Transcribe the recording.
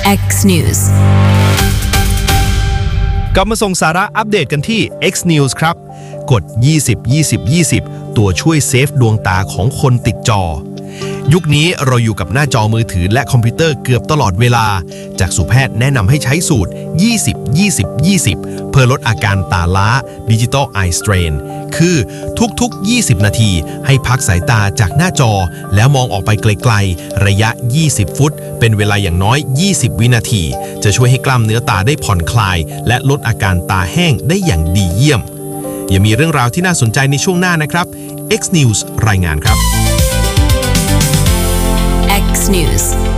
X News กลับมาส่งสาระอัปเดตกันที่ X News ครับ กด 20-20-20 ตัวช่วยเซฟดวงตาของคนติดจอ ยุคนี้เราอยู่กับหน้าจอมือถือและคอมพิวเตอร์เกือบตลอดเวลา จากสุแพทย์แนะนำให้ใช้สูตร 20-20-20 เพื่อลดอาการตาล้า Digital Eye Strain คือทุกๆ 20 นาทีให้พักสายตาจากหน้าจอแล้วมองออกไปไกลๆ ระยะ 20 ฟุต เป็นเวลาอย่างน้อย 20 วินาที จะช่วยให้กล้ามเนื้อตาได้ผ่อนคลาย และลดอาการตาแห้งได้อย่างดีเยี่ยม ยังมีเรื่องราวที่น่าสนใจในช่วงหน้านะครับ X News รายงานครับ X News